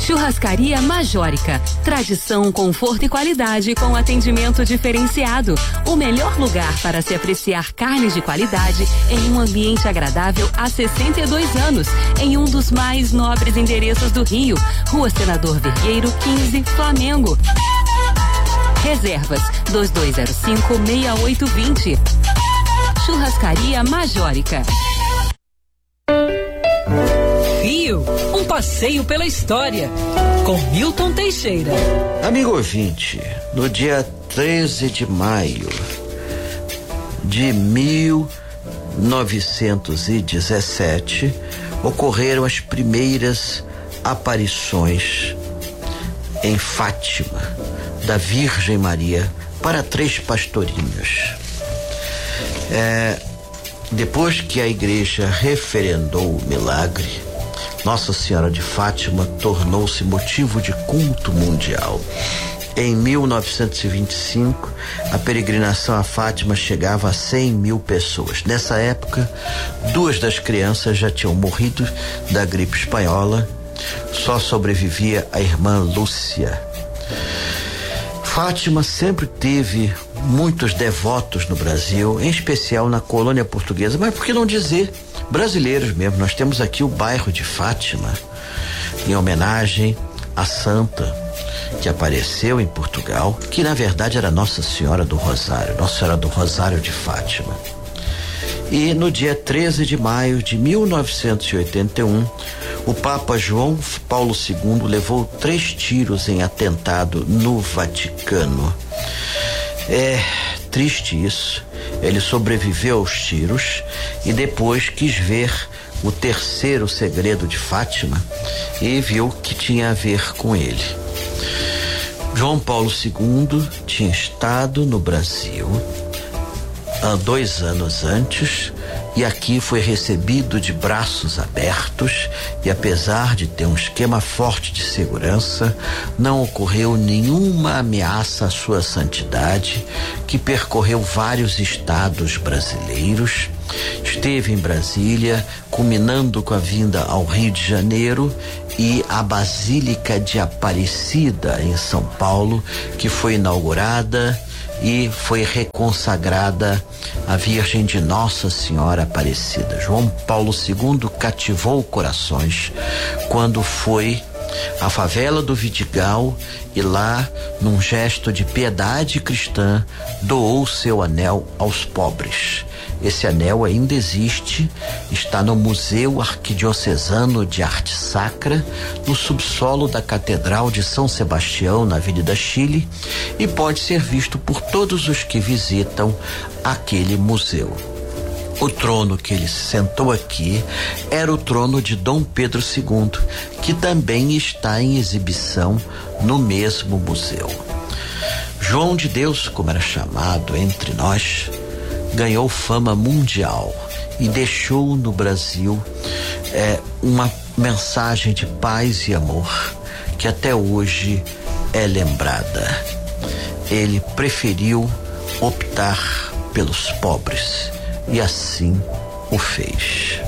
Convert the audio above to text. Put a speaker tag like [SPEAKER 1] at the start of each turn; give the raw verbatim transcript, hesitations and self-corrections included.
[SPEAKER 1] Churrascaria Majórica. Tradição, conforto e qualidade com atendimento diferenciado. O melhor lugar para se apreciar carnes de qualidade em um ambiente agradável há sessenta e dois anos, em um dos mais nobres endereços do Rio. Rua Senador Vergueiro, quinze, Flamengo. Reservas dois dois zero cinco, seis oito dois zero. Churrascaria Majórica.
[SPEAKER 2] Rio, um passeio pela história, com Milton Teixeira.
[SPEAKER 3] Amigo ouvinte, no dia treze de maio de mil novecentos e dezessete, ocorreram as primeiras aparições em Fátima da Virgem Maria para três pastorinhos. É, depois que a igreja referendou o milagre, Nossa Senhora de Fátima tornou-se motivo de culto mundial. Em mil novecentos e vinte e cinco, a peregrinação a Fátima chegava a cem mil pessoas. Nessa época, duas das crianças já tinham morrido da gripe espanhola. Só sobrevivia a irmã Lúcia. Fátima sempre teve muitos devotos no Brasil, em especial na colônia portuguesa, mas por que não dizer brasileiros mesmo? Nós temos aqui o bairro de Fátima, em homenagem à santa que apareceu em Portugal, que na verdade era Nossa Senhora do Rosário, Nossa Senhora do Rosário de Fátima. E no dia treze de maio de mil novecentos e oitenta e um, o Papa João Paulo segundo levou três tiros em atentado no Vaticano. É triste isso. Ele sobreviveu aos tiros e depois quis ver o terceiro segredo de Fátima e viu que tinha a ver com ele. João Paulo segundo tinha estado no Brasil há dois anos antes e aqui foi recebido de braços abertos e, apesar de ter um esquema forte de segurança, não ocorreu nenhuma ameaça à sua santidade, que percorreu vários estados brasileiros, esteve em Brasília, culminando com a vinda ao Rio de Janeiro e a Basílica de Aparecida em São Paulo, que foi inaugurada e foi reconsagrada à Virgem de Nossa Senhora Aparecida. João Paulo segundo cativou corações quando foi à favela do Vidigal e lá, num gesto de piedade cristã, doou seu anel aos pobres. Esse anel ainda existe, está no Museu Arquidiocesano de Arte Sacra, no subsolo da Catedral de São Sebastião, na Avenida Chile, e pode ser visto por todos os que visitam aquele museu. O trono que ele sentou aqui era o trono de Dom Pedro segundo, que também está em exibição no mesmo museu. João de Deus, como era chamado entre nós, ganhou fama mundial e deixou no Brasil é, uma mensagem de paz e amor que até hoje é lembrada. Ele preferiu optar pelos pobres e assim o fez.